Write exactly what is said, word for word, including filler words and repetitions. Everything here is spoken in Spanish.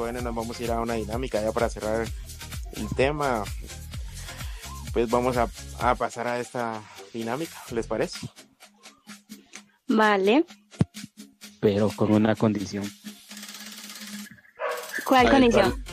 jóvenes nos vamos a ir a una dinámica ya para cerrar el tema. Pues vamos a, a pasar a esta dinámica, ¿les parece? Vale. Pero con una condición. ¿Cuál A ver, condición? ¿cuál?